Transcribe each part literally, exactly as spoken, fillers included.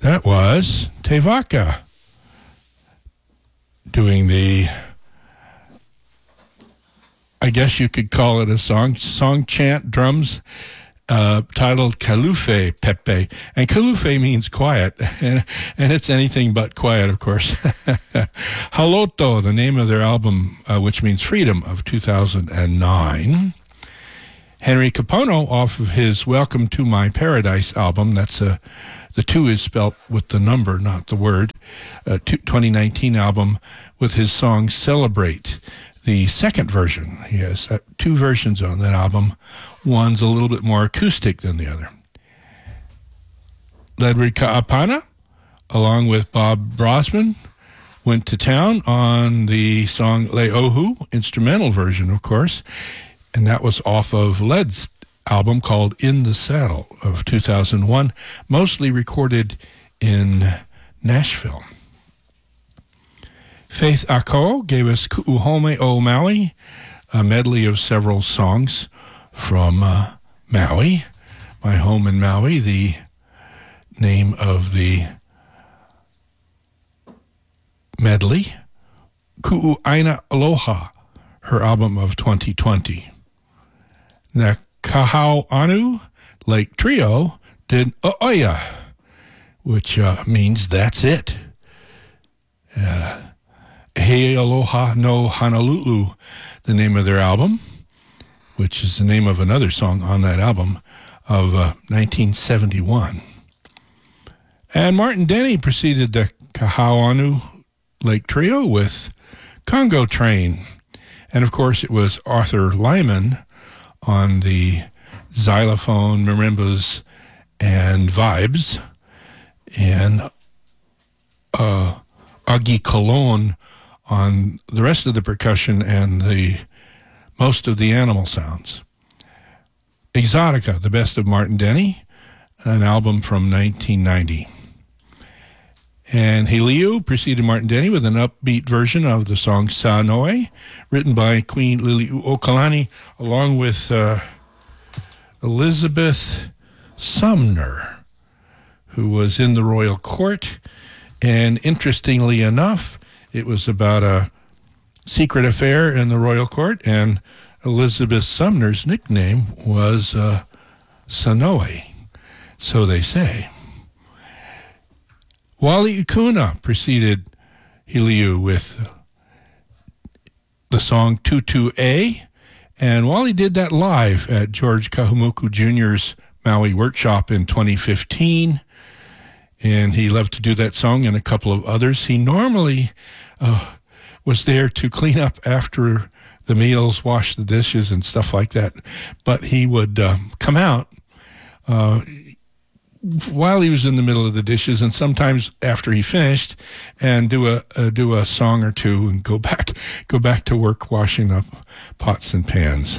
That was Te Vaka doing the, I guess you could call it a song, song chant drums, uh, titled Kalufe Pepe. And Kalufe means quiet, and, and it's anything but quiet, of course. Haloto, the name of their album, uh, which means freedom, of two thousand nine. Henry Kapono, off of his Welcome to My Paradise album. That's a, the two is spelt with the number, not the word. A twenty nineteen album with his song Celebrate. The second version. He has uh, two versions on that album. One's a little bit more acoustic than the other. Ledward Kaapana, along with Bob Brosman, went to town on the song Leohu, instrumental version, of course. And that was off of Led's album called In the Saddle of two thousand one, mostly recorded in Nashville. Faith Ako gave us Ku'uhome o Maui, a medley of several songs from uh, Maui, my home in Maui, the name of the medley. Ku'uaina Aloha, her album of twenty twenty. The Kahau Anu Lake Trio did O'oya, which uh, means that's it. Uh, He Aloha no Honolulu, the name of their album, which is the name of another song on that album of uh, nineteen seventy-one. And Martin Denny preceded the Kahauanu Lake Trio with Congo Train. And of course it was Arthur Lyman on the xylophone, marimbas, and vibes, and uh, Augie Cologne on the rest of the percussion and the most of the animal sounds. Exotica, the best of Martin Denny, an album from nineteen ninety. And Heliu preceded Martin Denny with an upbeat version of the song Sanoe, written by Queen Liliuokalani, along with uh, Elizabeth Sumner, who was in the royal court. And interestingly enough, it was about a secret affair in the royal court, and Elizabeth Sumner's nickname was uh, Sanoe, so they say. Wally Ukuna preceded Heliu with the song Tutu A, and Wally did that live at George Kahumuku Junior's Maui workshop in twenty fifteen, and he loved to do that song and a couple of others. He normally uh, was there to clean up after the meals, wash the dishes and stuff like that, but he would uh, come out uh, while he was in the middle of the dishes, and sometimes after he finished, and do a uh, do a song or two, and go back go back to work washing up pots and pans.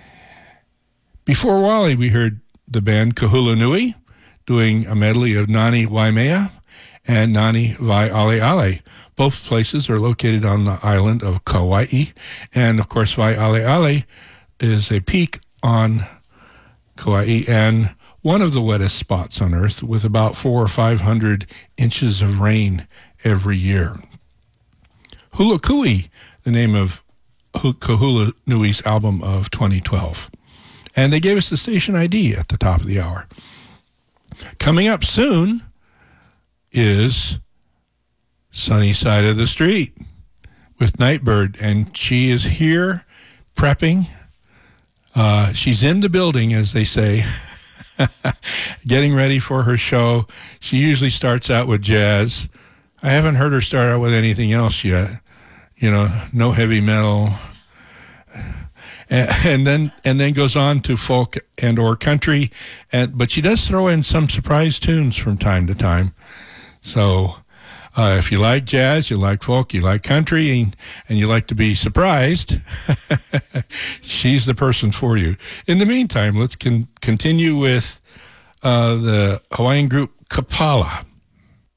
Before Wally, we heard the band Kahula Nui doing a medley of Nani Waimea and Nani Vai Ale Ale. Both places are located on the island of Kauai, and of course Vai Ale Ale is a peak on Kauai and one of the wettest spots on Earth, with about four or five hundred inches of rain every year. Hula Kui, the name of Kahula Nui's album of twenty twelve. And they gave us the station I D at the top of the hour. Coming up soon is Sunny Side of the Street with Nightbird, and she is here prepping. Uh, she's in the building, as they say, getting ready for her show. She usually starts out with jazz. I haven't heard her start out with anything else yet. You know, no heavy metal. And, and then and then goes on to folk and or country. And but she does throw in some surprise tunes from time to time. So uh, if you like jazz, you like folk, you like country, and, and you like to be surprised, she's the person for you. In the meantime, let's con- continue with uh, the Hawaiian group Kapala.